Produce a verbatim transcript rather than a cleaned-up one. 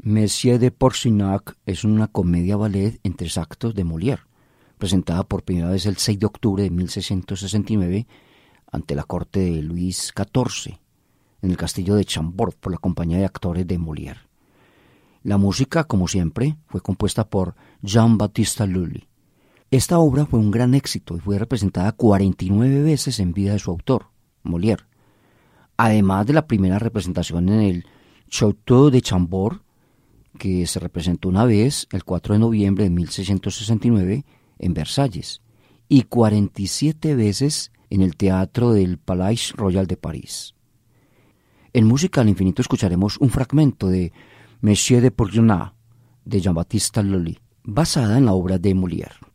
Monsieur de Porcinac es una comedia ballet en tres actos de Molière, presentada por primera vez el seis de octubre de mil seiscientos sesenta y nueve ante la corte de Luis catorce, en el castillo de Chambord por la compañía de actores de Molière. La música, como siempre, fue compuesta por Jean-Baptiste Lully. Esta obra fue un gran éxito y fue representada cuarenta y nueve veces en vida de su autor, Molière. Además de la primera representación en el Château de Chambord, que se representó una vez el cuatro de noviembre de mil seiscientos sesenta y nueve en Versalles, y cuarenta y siete veces en el Teatro del Palais Royal de París. En Música al Infinito escucharemos un fragmento de Monsieur de Porcinac de Jean-Baptiste Lully, basada en la obra de Molière.